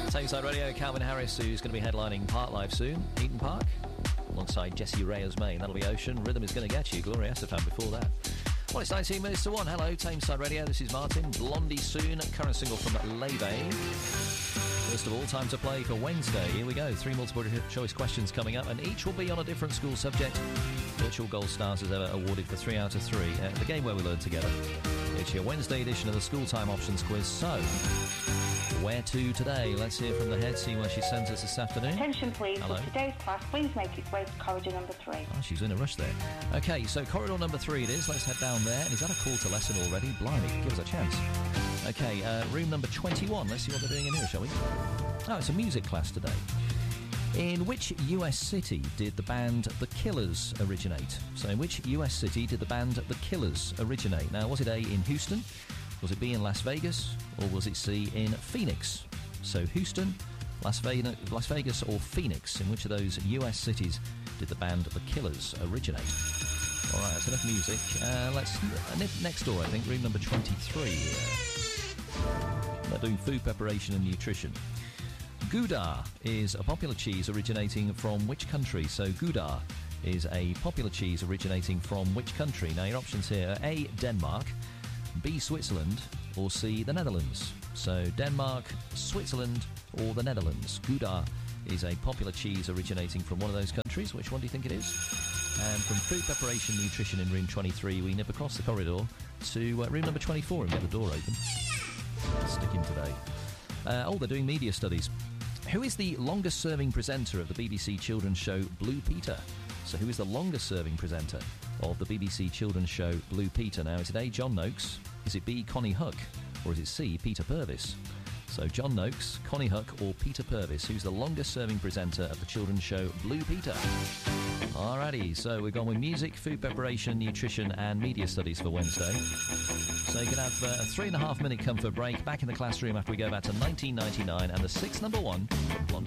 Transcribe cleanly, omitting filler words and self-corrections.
Tameside Radio, Calvin Harris, who's going to be headlining Park Live soon, Eden Park, alongside Jessie Reyes-Main. That'll be Ocean. Rhythm is going to get you. Gloria Estefan before that. Well, it's 19 minutes to 1. Hello, Tameside Radio. This is Martin. Blondie soon. Current single from Leve. First of all, time to play for Wednesday. Here we go. 3 multiple choice questions coming up, and each will be on a different school subject. Virtual Gold Stars is ever awarded for 3 out of 3. The game where we learn together. It's your Wednesday edition of the School Time Options Quiz. So, where to today? Let's hear from the head, see where she sends us this afternoon. Attention please, Hello. for today's class, please make its way to corridor number 3. Oh, she's in a rush there. OK, so corridor number 3 it is. Let's head down there. And is that a call to lesson already? Blimey, give us a chance. OK, room number 21. Let's see what they're doing in here, shall we? Oh, it's a music class today. In which US city did the band The Killers originate? So in which US city did the band The Killers originate? Now, was it A, in Houston? Was it B, in Las Vegas? Or was it C, in Phoenix? So Houston, Las Vegas or Phoenix? In which of those US cities did the band The Killers originate? All right, that's enough music. Let's next door, I think, room number 23. They're doing food preparation and nutrition. Gouda is a popular cheese originating from which country? So Gouda is a popular cheese originating from which country? Now your options here are A, Denmark, B, Switzerland, or C, the Netherlands. So Denmark, Switzerland, or the Netherlands. Gouda is a popular cheese originating from one of those countries. Which one do you think it is? And from food preparation and nutrition in room 23, we nip across the corridor to room number 24 and get the door open. Sticking today. They're doing media studies. Who is the longest-serving presenter of the BBC children's show Blue Peter? So who is the longest-serving presenter of the BBC children's show Blue Peter? Now, is it A, John Noakes? Is it B, Connie Huck? Or is it C, Peter Purvis? So John Noakes, Connie Huck, or Peter Purvis? Who's the longest-serving presenter of the children's show Blue Peter? Alrighty, so we've gone with music, food preparation, nutrition, and media studies for Wednesday. So you can have a 3.5-minute comfort break back in the classroom after we go back to 1999 and the 6th number 1 from Blondie.